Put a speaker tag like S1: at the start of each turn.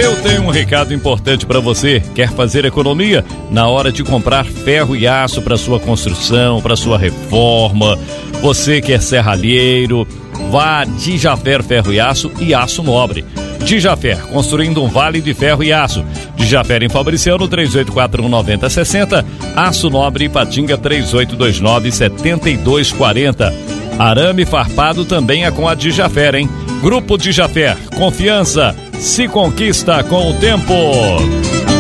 S1: Eu tenho um recado importante para você. Quer fazer economia na hora de comprar ferro e aço para sua construção, para sua reforma? Você que é serralheiro, vá a Dijafer Ferro e Aço Nobre. Dijafer, construindo um vale de ferro e aço. Dijafer em Fabriciano, 3841-9060. Aço Nobre Ipatinga, 3829-7240. Arame farpado também é com a Dijafer, hein? Grupo Dijafer, confiança se conquista com o tempo.